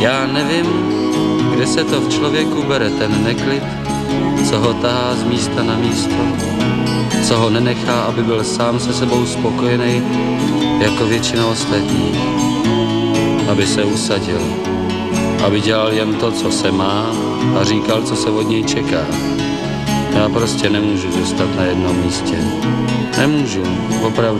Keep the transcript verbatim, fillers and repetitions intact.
Já nevím, kde se to v člověku bere ten neklid, co ho tahá z místa na místo, co ho nenechá, aby byl sám se sebou spokojený, jako většina ostatních, aby se usadil, aby dělal jen to, co se má a říkal, co se od něj čeká. Já prostě nemůžu zůstat na jednom místě. Nemůžu, opravdu